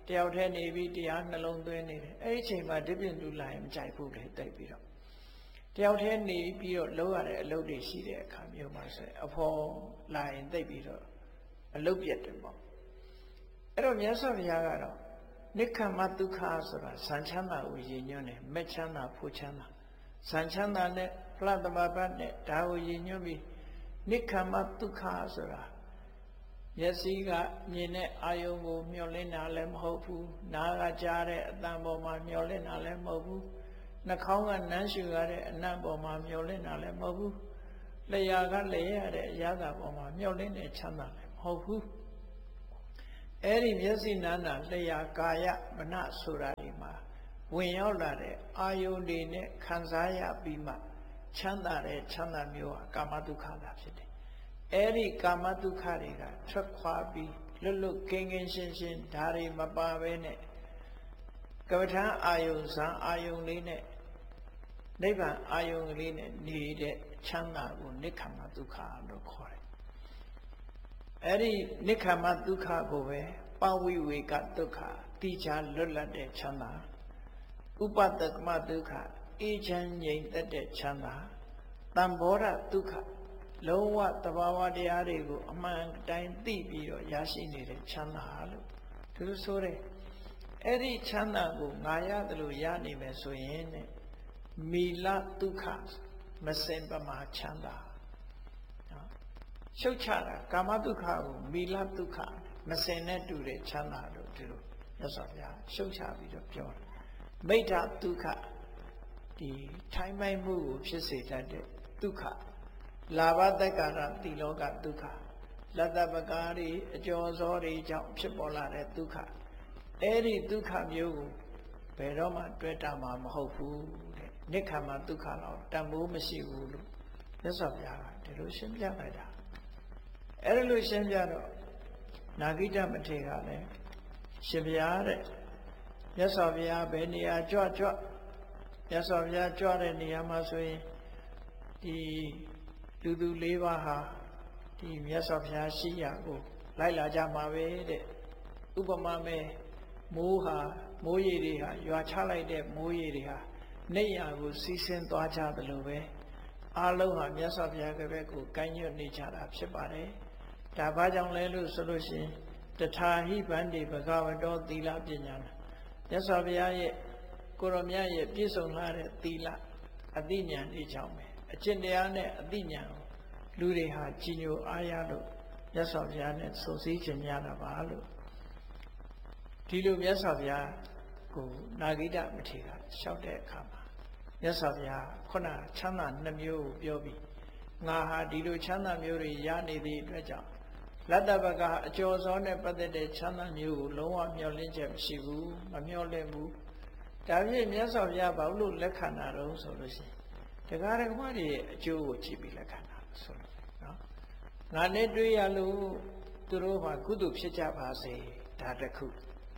တယောက်တည်းနေပြီးတရားနှလုံးသွင်းနေတယ်အဲ့ဒီအချိန်မှာဒီပြင်လူလာရင်မကြိုက်ဘူးလေတိတ်ပြီးတော့တယောက်တည်းနေပြီးတော့လုပ်ရတဲ့အလုပ်တွေရှိတဲ့အခါမျိုးမှာဆိုရင်အဖော်လာရင်တိတ်ပြီးတော့အလုပ်ပြတ်တယ်ပေါ့အဲ့တော့မြတ်စွာဘုရားကတော့နိက္ခမဒုက္ခဆိုတာဇန်ချမ်းသာကိုရည်ညွှန်းတယ်မဲ့ချမ်းသာဖို့ချမ်းသာဇန်ချမ်းသာနဲ့ဖလားသမဘတ်နဲ့ဒါကိုရည်ညွှန်းပြီးနိက္ခမဒုက္ခဆိုတာမျက်စိကမြင်တဲ့အာယုံကိုမျှော်လင့်တာလည်းမဟုတ်ဘူးနားကကြားတဲ့အသံပေါ်မှာမျှော်လင့်တာလည်းမဟုတ်ဘူးနှာခေါင်းကနမ်းရှူရတဲ့အနံ့ပေါ်မှာမျှော်လင့်တာလည်းမဟုတ်ဘူးလျှာကလည်းရတဲ့အရာသာပေါ်မှာမျှော်လင့်တဲ့ချမ်းသာလည်းမဟုတ်ဘူးအဲ့ဒီမျက်စိနာနာလျှာကာယမနဆိုတာဒီမှာဝင်ရောက်လာတဲ့အာယုန်တွေနဲ့ခံစားရပြီးမှချမ်းသာတဲ့ချမ်းသာမျိုးဟာကာမဒုက္ခသာဖြစ်တယ်အဲ့ဒီကာမဒုက္ခတွေကထွက်ခွာပြီးလွတ်လွတ်ကင်းကင်းရှင်းရှင်းဒါတွေမပါဘဲနဲ့ကမ္မထာအာယုန်ဇံအာယုန်လေးနဲ့နိဗ္ဗာန်အာယုန်လေးနဲ့နေတဲ့ချမ်းသာကိုနိက္ခမဒုက္ခလို့ခေါ်တယ်အဲ့ဒီနိက္ခမဒုက္ခကိုပဲပဝိဝေကဒုက္ခတိချာလွတ်လပ်တဲ့ချမ်းသာဥပတကမဒုက္ခအေးချမ်းငြိမ်သက်တဲ့ချမ်းသာတံဘောဓဒုက္ခလုံးဝတဘာဝတရားတွေကိုအမှန်တိုင်းသိပြီးတော့ရရှိနေတဲ့ချမ်းသာလို့သူတို့ဆိုတယ်အဲ့ဒီချမ်းသာကိုငါရတယ်လို့ရနိုင်မယ်ဆိုရင်မီလဒုက္ခမစင်ပမာချမ်းသာနော်ရှုတ်ချတာကာမဒုက္ခကိုမီလဒုက္ခမစင်နဲ့တူတဲ့ချမ်းသာလို့သူတို့မြတ်စွာဘုရားရှုတ်ချပြီးတော့ပြောတယ်မိဋ္ဌဒုက္ခဒီထိုင်းမိုက်မှုကိုဖြစ်စေတတ်တဲ့ဒုက္ခလာဘတက္ကာရတိလောကဒုက္ခလတ္တပကားတွေအကျော်စောတွေကြောင့်ဖြစ်ပေါ်လာတဲ့ဒုက္ခအဲ့ဒီဒုက္ခမျိုးကိုဘယ်တော့မှတွေ့တာမှမဟုတ်ဘူးတဲ့နိက္ခမဒုက္ခတော့တန်ဖိုးမရှိဘူးလို့မြတ်စွာဘုရားကဒီလိုရှင်းပြလိုက်တာအဲ့ဒီလိုရှင်းပြတော့နာဂိတမထေရကလည်းရှင်ဘုရားတဲ့မြတ်စွာဘုရားဘယ်နေရာကြွမြတ်စွာဘုရားကြွတဲ့နေရာမှာဆိုရင်ဒီလူသူ၄ပါးဟာဒီမြတ်စွာဘုရားရှိရာကိုလိုက်လာကြမှာပဲတဲ့ဥပမာမဲ့မိုးရေတွေဟာရွာချလိုက်တဲ့မိုးရေတွေဟာနေရာကိုစီးဆင်းသွားကြသလိုပဲအားလုံးဟာမြတ်စွာဘုရားကဘက်ကိုကိုင်းညွတ်နေကြတာဖြစ်ပါတယ်ဒါဘာကြောင့်လဲလို့ဆိုလို့ရှိရင်တထာဟိဗန္တိဘဂဝတောသီလပညာမြတ်စွာဘုရားရဲ့ကိုရောမြတ်ရဲ့ပြည့်စုံလာတဲ့သီလအသိဉာဏ်လေးကြောင့်ပဲအကျင့်တရားနဲ့အသိဉာဏ်ကိုလူတွေဟာကြီးညိုအားရလို့မြတ်စွာဘုရားနဲ့ဆုံစည်းခြင်းများတာပါလို့ဒီလိုမြတ်စွာဘုရားကိုနာဂိတမထေရလျှောက်တဲ့အခါမှာမြတ်စွာဘုရားခုနချမ်းသာ2မျိုးကိုပြောပြီးငါဟာဒီလိုချမ်းသာမျိုးတွေရနေသည့်အတွက်ကြောင့်လတ္တပကအကျော်စောနဲ့ပတ်သက်တဲ့ချမ်းသာမျိုးကိုလုံးဝမျှော်လင့်ချက်မရှိဘူးမမျှော်လင့်ဘူးဒါဖြင့်မြတ်စွာဘုရားဘာလို့လက်ခံတာတော့ဆိုလို့ရှိရင်တရားဓမ္မတွေရဲ့အကျိုးကိုကြည့်ပြီးလက်ခံတာဆိုလို့နော်ငါနဲ့တွေ့ရလို့သူတို့ဟာကုသိုလ်ဖြစ်ကြပါစေဒါတစ်ခု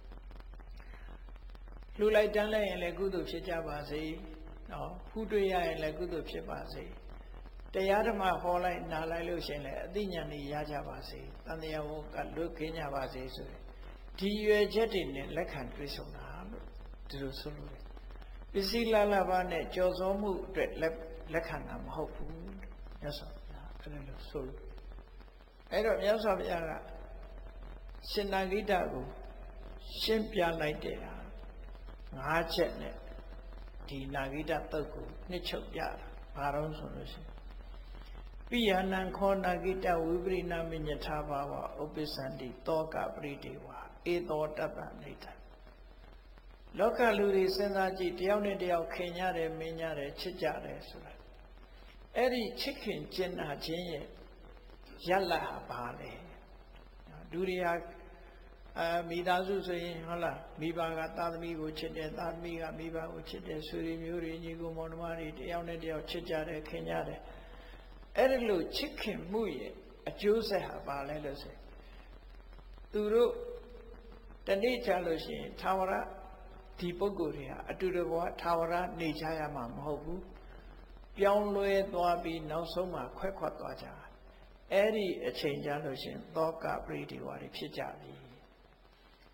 လှူလိုက်တန်းလိုက်ရင်လည်းကုသိုလ်ဖြစ်ကြပါစေနော်ဖူးတွေ့ရရင်လည်းကုသိုလ်ဖြစ်ပါစေတရားဓမ္မဟောလိုက်နားလိုက်လို့ရှင်လည်းအသိဉာဏ်တွေရကြပါစေတန်တရားဝကလွတ်ခင်းကြပါစေဆိုရင်ဒီရွယ်ချက်တွေနဲ့လက်ခံတွေ့ဆုံတာလို့ဒီလိုဆိုလို့ပစ္စည်းလာလာပါနဲ့ကြော်စောမှုအတွက်လက်ခံတာမဟုတ်ဘူးမြတ်စွာဘုရားအဲ့လိုဆိုလို့အဲ့တော့မြတ်စွာဘုရားကရှင်နာဂိတကိုရှင်းပြလိုက်တဲ့ဟာ5ချက်နဲ့ဒီနာဂိတသုတ်ကိုနှစ်ချုပ်ပြတာဘာလို့ဆိုလို့ရှိရင်ပိယနံခောနာဂိတဝိပရိနာမညထာဘာဝဥပ္ပစ္စန္တိတောကပရိဒေဝဧသောတတ္တနိဋ္ဌလောကလူတွေစဉ်းစားကြည့်တယောက်နဲ့တယောက်ခင်ကြတယ်မင်းကြတယ်ချစ်ကြတယ်ဆိုတာအဲ့ဒီချစ်ခင်ကျင်နာခြင်းရဲ့ရလတ်ဟာဘာလဲလူတွေဟာမိသားစုဆိုရင်ဟုတ်လားမိဘကသားသမီးကိုချစ်တယ်သားသမီးကမိဘကိုချစ်တယ်ဆွေတွေမျိုးတွေညီကိုမောင်နှမတွေတယောက်နဲ့တယောက်ချစ်ကြတယ်ခင်ကြတယ်အဲ့ဒီလိုချစ်ခင်မှုရဲ့အကျိုးဆက်ဟာဘာလဲလို့ဆိုသူတို့တနေ့ချလို့ရှိရင်သာဝရဒီပုဂ္ဂိုလ်တွေဟာအတူတကွသာဝရနေကြရမှာမဟုတ်ဘူးပြောင်းလဲသွားပြီးနောက်ဆုံးမှာခွဲခွက်သွားကြအဲ့ဒီအချိန်ကြလို့ရှိရင်သောကပရိဒီဝါတွေဖြစ်ကြပြီ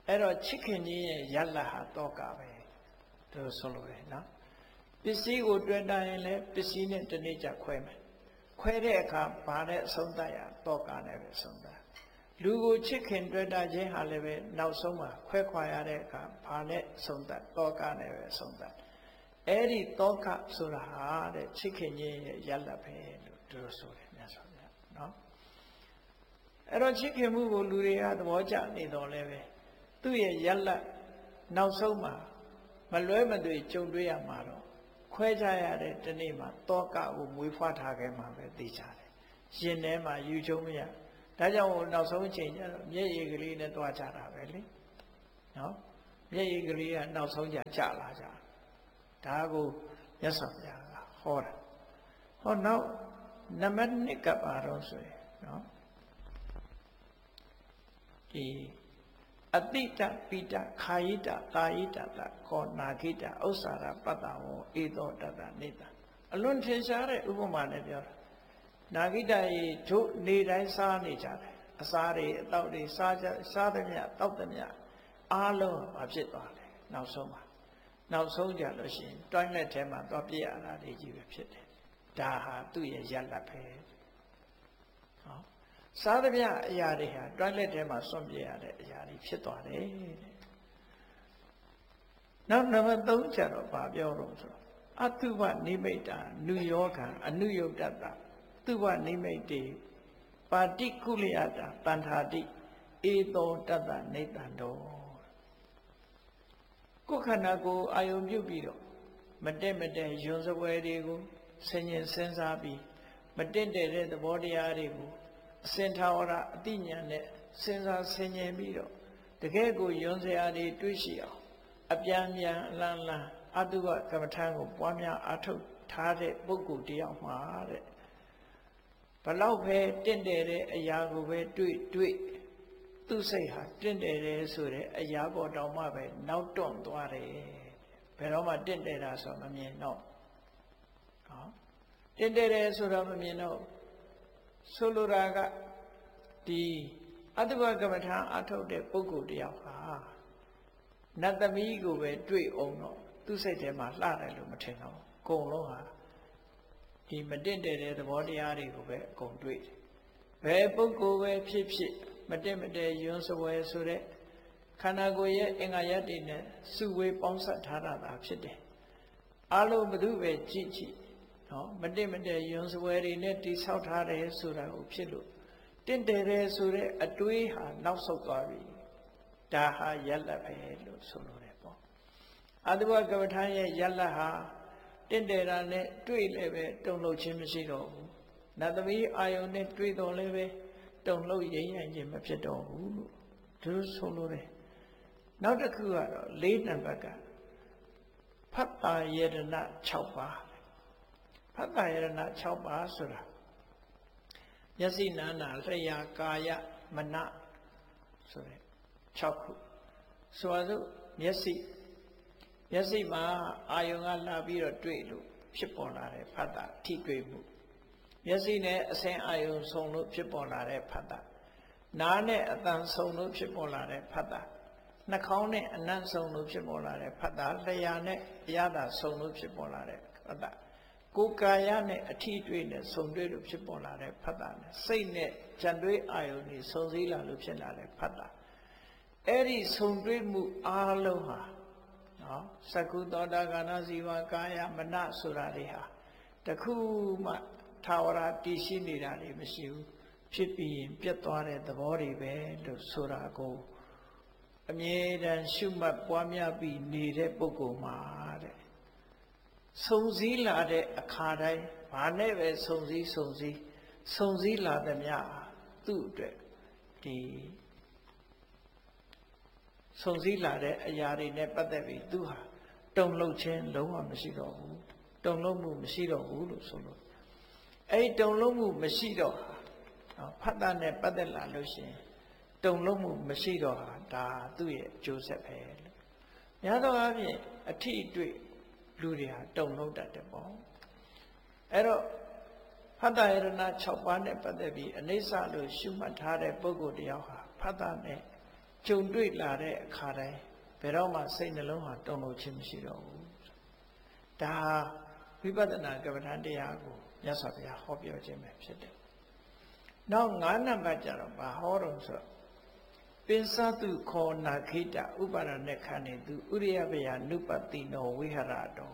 အဲ့တော့ချစ်ခင်ခြင်းရဲ့ရလတ်ဟာတောကပဲသူဆိုလိုတယ်နော်ပစ္စည်းကိုတွေ့တာရင်လည်းပစ္စည်းနဲ့တနေ့ကျခွဲမယ်ခွဲတဲ့အခါဘာနဲ့အဆုံးသတ်ရတောကနဲ့ပဲဆုံးသတ်လူကိုချစ်ခင်တွေ့တာခြင်းဟာလည်းပဲနောက်ဆုံးမှာခွဲခွာရတဲ့အခါဘာနဲ့ဆုံးသတ်တောကနဲ့ပဲဆုံးသတ်အဲ့ဒီတောကဆိုတာဟာတဲ့ချစ်ခင်ခြင်းရဲ့ရလတ်ပဲလို့သူတို့ဆိုတယ်မြတ်စွာဘုရားနော်အဲ့တော့ချစ်ခင်မှုကိုလူတွေကသဘောကျနေတော့လည်းပဲသူ့ရဲ့ရလတ်နောက်ဆုံးမှာမလွဲမသွေကြုံတွေ့ရမှာတော့ခွဲခြားရတဲ့ဒီနေ့မှာတောကကိုမွေးဖွားထားခဲ့မှာပဲသိကြတယ်ရင်ထဲမှာယူချုံမရဒါကြောင့်နောက်ဆုံးအချိန်ကျတော့မျက်ရည်ကလေးနဲ့တွားကြတာပဲလေနော်မျက်ရည်ကလေးကနောက်ဆုံးကြလာကြဒါကိုမြတ်စွာဘုရားကဟောတာဟောနောက်နံပါတ်1ကပါတော့ဆိုရင်နော်ဒီအတိတပိတခာယိတကာယိတတခောနာခိတဥစ္စာရပတ္တဝောဧသောတတနေတာအလွန်ထင်ရှားတဲ့ဥပမာနဲ့ပြောတာနာခိတရေတို့နေတိုင်းစားနေကြတယ်အစားတွေအတောက်တွေစားသမျှတောက်သမျှအားလုံးဘာဖြစ်သွားလဲနောက်ဆုံးမှာနောက်ဆုံးကြလို့ရှိရင်တွိုင်းလက်ထဲမှာသွားပြည့်ရတာတွေကြီးပဲဖြစ်တယ်ဒါဟာသူ့ရဲ့ရလတ်ပဲဟောစားသမျှအရာတွေဟာတွိုင်းလက်ထဲမှာစွန့်ပြည့်ရတဲ့အရာတွေဖြစ်သွားတယ်တဲ့နောက်နံပါတ်3ကျတော့ဘာပြောတော့ဆိုတော့အတုဝနိမိတ်တာနုယောဂံအနုယုတ်တတတုဝနိမိတ်တေပါတိကုလယတာတန္ထာတိဧသောတတနေတံတော်ကိုယ်ခန္ဓာကိုယ်အာယုံပြုတ်ပြီးတော့မတက်မတက်ယွန်စပွဲတွေကိုဆင်ញင်စဉ်းစားပြီးမတက်တဲ့သဘောတရားတွေကိုအစင်ထာဝရအတိညာနဲ့စဉ်းစားဆင်ញင်ပြီးတော့တကယ်ကိုယွန်စရာတွေတွေးရှိအောင်အပြန်ပြန်အလန်းလန်းအတုဝကမ္မထာကိုပွားများအားထုတ်ထားတဲ့ပုဂ္ဂိုလ်တယောက်မှာတဲ့ဘလောက်ပဲတင့်တယ်တဲ့အရာကိုပဲတွေ့သူ့စိတ်ဟာတင့်တယ်တယ်ဆိုတဲ့အရာပေါ်တောင်မှပဲနောက်တွန့်သွားတယ်ဘယ်တော့မှတင့်တယ်တာဆိုမမြင်တော့ဟောတင့်တယ်တယ်ဆိုတော့မမြင်တော့ဆိုလိုတာကဒီအတုဝကမ္မထာအားထုတ်တဲ့ပုဂ္ဂိုလ်တယောက်ဟာနတ်သမီးကိုပဲတွေ့အောင်တော့သူ့စိတ်ထဲမှာလှတယ်လို့မထင်တော့အကုန်လုံးဟာဒီမတင့်တယ်တဲ့သဘောတရားတွေကိုပဲအကုန်တွေ့တယ်ဘယ်ပုဂ္ဂိုလ်ပဲဖြစ်ဖြစ်မတင့်မတဲယွန်းစပွဲဆိုတဲ့ခန္ဓာကိုယ်ရဲ့အင်္ဂါရပ်တွေနဲ့စုဝေးပေါင်းစပ်ထားတာဖြစ်တယ်အလုံးဘု து ပဲကြည့်နော်မတင့်မတဲယွန်းစပွဲတွေနဲ့တိဆောက်ထားတယ်ဆိုတာကိုဖြစ်လို့တင့်တယ်တယ်ဆိုတဲ့အတွေးဟာနောက်ဆုတ်သွားပြီဒါဟာယက်လက်ပဲလို့ဆိုလိုတယ်ပေါ့အတုဝကမ္မထာရဲ့ယက်လက်ဟာတင့်တယ်တာနဲ့တွေ့လည်းပဲတုံ့လှုပ်ခြင်းမရှိတော့ဘူးနတ်သမီးအာယုန်နဲ့တွေ့တော်လည်းပဲတုံ့လှုပ်ရိမ့်ရခြင်းမဖြစ်တော့ဘူးလို့သူဆိုလိုတယ်နောက်တစ်ခုကတော့၄နံပါတ်ကဖတ်တာယတနာ6ပါးဖတ်တာယတနာ6ပါးဆိုတာမျက်စိနာနာလျှာကာယမနဆိုတဲ့6ခုဆိုတော့မျက်စိမှာအာယုံကလာပြီးတော့တွေ့လို့ဖြစ်ပေါ်လာတဲ့ဖတ်တာထိတွေ့မှုမျက်စိနဲ့အစင်အာယုံဆုံလို့ဖြစ်ပေါ်လာတဲ့ဖတ်တာနားနဲ့အသံဆုံလို့ဖြစ်ပေါ်လာတဲ့ဖတ်တာနှာခေါင်းနဲ့အနံ့ဆုံလို့ဖြစ်ပေါ်လာတဲ့ဖတ်တာလျှာနဲ့အရသာဆုံလို့ဖြစ်ပေါ်လာတဲ့ဖတ်တာကိုယ်ကာယနဲ့အထီးတွေ့နဲ့ဆုံတွေ့လို့ဖြစ်ပေါ်လာတဲ့ဖတ်တာနဲ့စိတ်နဲ့ကြံတွေးအာယုံတွေဆုံစည်းလာလို့ဖြစ်လာတဲ့ဖတ်တာအဲ့ဒီဆုံတွေ့မှုအားလုံးဟာနော်သက္ကုသောတာကာနဇီဝကာယမနဆိုတာတွေဟာတခုမှထာဝရတည်ရှိနေတာတွေမရှိဘူးဖြစ်ပြီးရင်ပြတ်သွားတဲ့သဘောတွေပဲလို့ဆိုတာကိုအမြဲတမ်းရှုမှတ်ပွားများပြီးနေတဲ့ပုဂ္ဂိုလ်မှာတဲ့ဆုံစည်းလာတဲ့အခါတိုင်းဘာနဲ့ပဲဆုံစည်းလာသမျှသူ့အတွက်ဒီဆုံစည်းလာတဲ့အရာတွေနဲ့ပတ်သက်ပြီးသူဟာတုံ့လှုပ်ခြင်းလုံးဝမရှိတော့ဘူးတုံ့လှုပ်မှုမရှိတော့ဘူးလို့ဆိုလို့အဲ့တုံ့လှုပ်မှုမရှိတော့ဖတ်တာနဲ့ပတ်သက်လာလို့ရှိရင်တုံ့လှုပ်မှုမရှိတော့ဟာဒါသူ့ရဲ့အကျိုးဆက်ပဲလို့များသောအားဖြင့်အထီးတွေ့လူတွေဟာတုံ့လှုပ်တတ်တယ်ပေါ့အဲ့တော့ဖတ်တာယရဏ6ပါးနဲ့ပတ်သက်ပြီးအနိစ္စလို့ရှုမှတ်ထားတဲ့ပုဂ္ဂိုလ်တယောက်ဟာဖတ်တာနဲ့ကြုံတွေ့လာတဲ့အခါတိုင်းဘယ်တော့မှစိတ်နှလုံးဟာတုန်လှုပ်ခြင်းမရှိတော့ဘူးဒါဝိပဿနာကမ္မဋ္ဌာန်းတရားကိုမြတ်စွာဘုရားဟောပြောခြင်းပဲဖြစ်တယ်နောက်9နံပါတ်ကျတော့ဘာဟောတော့ဆိုပင်စတုခောနာခိတဥပါဒနဲ့ခန္နေသူဥရိယပယနုပတိနောဝိဟရတော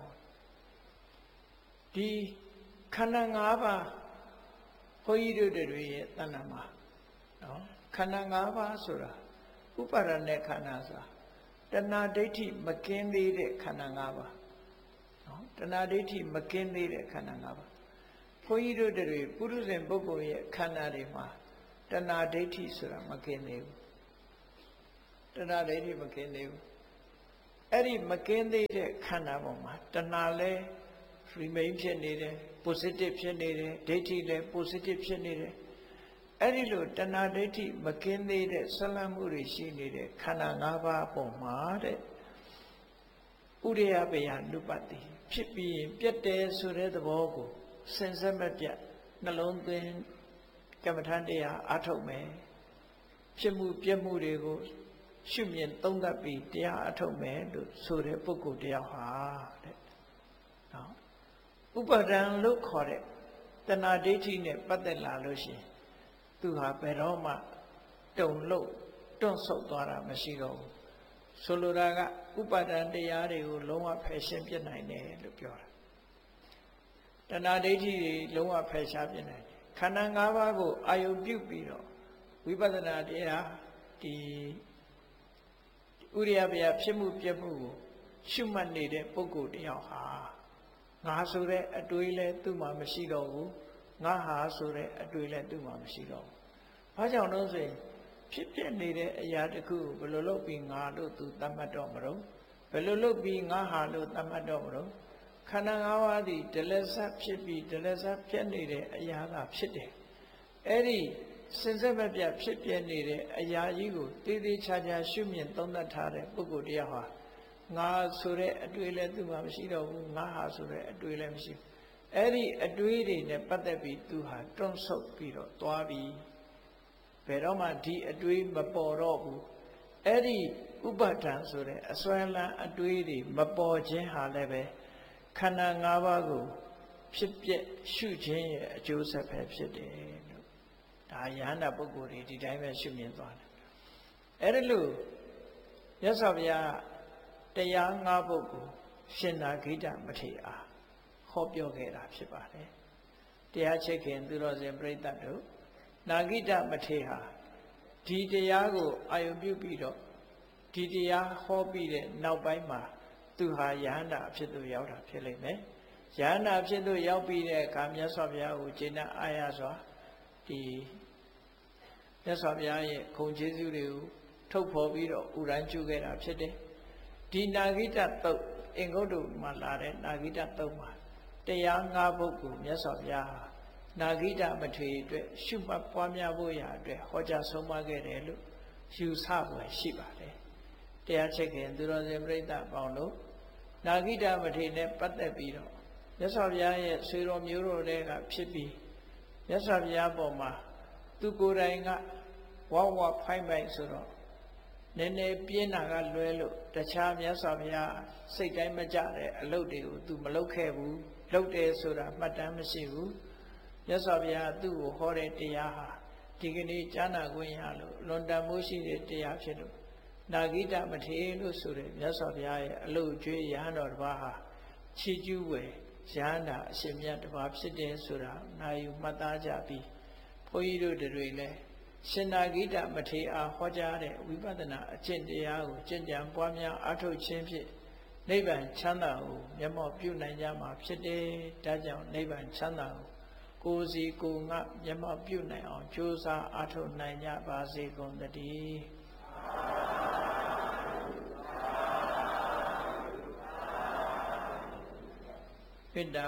ဒီခန္ဓာ၅ပါးဘုန်းကြီးတို့တွေရဲ့တဏ္ဍာမှာနော်ခန္ဓာ၅ပါးဆိုတာဥပါဒနဲ့ခန္ဓာဆိုတာတဏှာဒိဋ္ဌိမကင်းသေးတဲ့ခန္ဓာ၅ပါးနော်တဏှာဒိဋ္ဌိမကင်းသေးတဲ့ခန္ဓာ၅ပါးဘုန်းကြီးတို့တွေပုရုဇဉ်ပုဂ္ဂိုလ်ရဲ့ခန္ဓာတွေမှာတဏှာဒိဋ္ဌိဆိုတာမကင်းသေးဘူးတဏှာဒိဋ္ဌိမကင်းသေးဘူးအဲ့ဒီမကင်းသေးတဲ့ခန္ဓာပေါ်မှာတဏှာလဲ remain ဖြစ်နေတယ် positive ဖြစ်နေတယ်ဒိဋ္ဌိလဲ positive ဖြစ်နေတယ်အဲ့ဒီလိုတဏှာဒိဋ္ဌိမကင်းသေးတဲ့ဆွလမ်းမှုတွေရှိနေတဲ့ခန္ဓာ၅ပါးပေါ်မှာတဲ့ဥရိယပယနုပတိဖြစ်ပြီးရင်ပြတ်တယ်ဆိုတဲ့သဘောကိုစင်စစ်မပြတ်နှလုံးသွင်းကမ္မဋ္ဌာန်းတရားအားထုတ်မယ်ဖြစ်မှုပြတ်မှုတွေကိုရှုမြင်သုံးသပ်ပြီးတရားအားထုတ်မယ်လို့ဆိုတဲ့ပုဂ္ဂိုလ်တယောက်ဟာတဲ့နော်ဥပါဒံလို့ခေါ်တဲ့တဏှာဒိဋ္ဌိနဲ့ပတ်သက်လာလို့ရှိရင်သူဟာဘယ်တော့မှတုန်လှုပ်တွန့်ဆုတ်သွားတာမရှိတော့ဘူးဆိုလိုတာကဥပါဒံတရားတွေကိုလုံးဝဖယ်ရှင်းပြနိုင်တယ်လို့ပြောတာတဏှာဒိဋ္ဌိတွေလုံးဝဖယ်ရှားပြနိုင်တယ်ခန္ဓာ၅ပါးကိုအာယုပြုပြီးတော့ဝိပဿနာတရားဒီဥရိယပယဖြစ်မှုပြမှုကိုရှုမှတ်နေတဲ့ပုဂ္ဂိုလ်တယောက်ဟာငါဆိုတဲ့အတွေးလဲသူ့မှာမရှိတော့ဘူးငါဟာဆိုတဲ့အတွေးလဲသူ့မှာမရှိတော့ဘူးဘာကြောင့်လို့ဆိုရင်ဖြစ်ပြနေတဲ့အရာတစ်ခုကိုဘယ်လိုလုပ်ပြီးငါလို့သူသတ်မှတ်တော့မလို့ဘယ်လိုလုပ်ပြီးငါဟာလို့သတ်မှတ်တော့မလို့ခန္ဓာ၅ပါးသည်ဒလစပ်ဖြစ်ပြီးဒလစပ်ဖြစ်နေတဲ့အရာကဖြစ်တယ်အဲ့ဒီစင်စစ်မပြတ်ဖြစ်ပြနေတဲ့အရာကြီးကိုတည်တည်ချာချာရှုမြင်သုံးသပ်ထားတဲ့ပုဂ္ဂိုလ်တရားဟာငါဆိုတဲ့အတွေ့လည်းသူ့မှာမရှိတော့ဘူးငါဟာဆိုတဲ့အတွေ့လည်းမရှိဘူးအဲ့ဒီအတွေ့တွေနဲ့ပတ်သက်ပြီးသူဟာတွန့်ဆုတ်ပြီးတော့သွားပြီးဘယ်တော့မှဒီအတွေ့မပေါ်တော့ဘူးအဲ့ဒီဥပါဒံဆိုတဲ့အစွဲလန်းအတွေ့တွေမပေါ်ခြင်းဟာလည်းပဲခန္ဓာ၅ပါးကိုဖြစ်ပြရှုခြင်းရဲ့အကျိုးဆက်ပဲဖြစ်တယ်လို့ဒါယဟန္တာပုဂ္ဂိုလ်တွေဒီတိုင်းပဲရှုမြင်သွားတယ်အဲ့ဒါလို့မြတ်စွာဘုရားတရား၅ပုဒ်ကိုရှင်နာဂိတမထေရအားဟောပြောခဲ့တာဖြစ်ပါတယ်တရားချစ်ခင်သူတော်စင်ပြိဿတ်တို့နာဂိတမထေရဟာဒီတရားကိုအာယုပြုပြီးတော့ဒီတရားဟောပြီးတဲ့နောက်ပိုင်းမှာသူဟာယဟန္တာအဖြစ်သို့ရောက်တာဖြစ်လိမ့်မယ်ယဟန္တာအဖြစ်သို့ရောက်ပြီးတဲ့အခါမြတ်စွာဘုရားကိုကျေနပ်အားရစွာဒီမြတ်စွာဘုရားရဲ့ဂုဏ်ကျေးဇူးတွေကိုထုတ်ဖော်ပြီးတော့ဥရန်ကျူခဲ့တာဖြစ်တယ်ဒီနာဂိတသုတ်အင်္ဂုတ္တမှာလာတဲ့နာဂိတသုတ်မှာတရား၅ပုဒ်ကိုမြတ်စွာဘုရားဟာနာဂိတမထေရအတွက်ရှုမှတ်ပွားများဖို့ရာအတွက်ဟောကြားဆုံးမခဲ့တယ်လို့ယူဆဖွယ်ရှိပါတယ်တရားချစ်ခင်သူတော်စင်ပြိဿပေါင်းတို့နာဂိတမထေရနဲ့ပတ်သက်ပြီးတော့မြတ်စွာဘုရားရဲ့ဆွေတော်မျိုးတော်တွေကဖြစ်ပြီးမြတ်စွာဘုရားပေါ်မှာသူကိုယ်တိုင်ကဝဝဖိုင်းပိုင်ဆိုတော့နည်းနည်းပြင်းတာကလွဲလို့တခြားမြတ်စွာဘုရားစိတ်တိုင်းမကြတဲ့အလုပ်တွေကိုသူမလုပ်ခဲ့ဘူးလုပ်တယ်ဆိုတာမှတ်တမ်းမရှိဘူးမြတ်စွာဘုရားသူ့ကိုဟောတဲ့တရားဟာဒီကနေ့ကြားနာခွင့်ရလို့လွန်တန်မိုးရှိတဲ့တရားဖြစ်လို့နာဂိတမထေရလို့ဆိုတဲ့မြတ်စွာဘုရားရဲ့အလုပ်ကျွေးရဟန်းတော်တစ်ပါးဟာချီးကျူးဝယ်ရဟန္တာအရှင်မြတ်တစ်ပါးဖြစ်တယ်ဆိုတာနာယူမှတ်သားကြပြီးဘုန်းကြီးတို့တွေလည်းရှင်နာဂိတမထေရအားဟောကြားတဲ့ဝိပဿနာအကျင့်တရားကိုကျင့်ကြံပွားများအားထုတ်ခြင်းဖြင့်နိဗ္ဗာန်ချမ်းသာကိုမျက်မှောက်ပြုနိုင်ကြမှာဖြစ်တယ်။ဒါကြောင့်နိဗ္ဗာန်ချမ်းသာကိုယ်စီကိုယ်ငါမျက်မှောက်ပြုနိုင်အောင်ကြိုးစားအားထုတ်နိုင်ကြပါစေကုန်သတည်း။မေတ္တာ